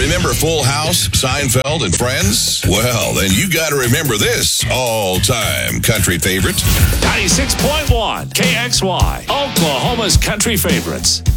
Remember Full House, Seinfeld, and Friends? Well, then you got to remember this all-time country favorite. 96.1 KXY, Oklahoma's country favorites.